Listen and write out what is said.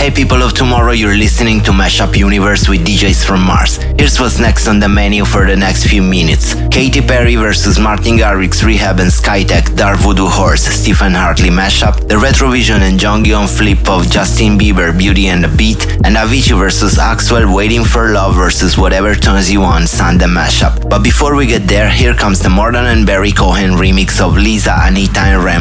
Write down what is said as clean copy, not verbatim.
Hey people of tomorrow, you're listening to Mashup Universe with DJs from Mars. Here's what's next on the menu for the next few minutes. Katy Perry versus Martin Garrix, Rehab and Skytech, Dark Voodoo Horse, Stephen Hartley mashup, the Retrovision and Jonghyun flip of Justin Bieber, Beauty and the Beat, and Avicii versus Axwell, Waiting for Love versus Whatever Turns You On, Sunday mashup. But before we get there, here comes the Morton and Barry Cohen remix of Lisa, Anita and Rem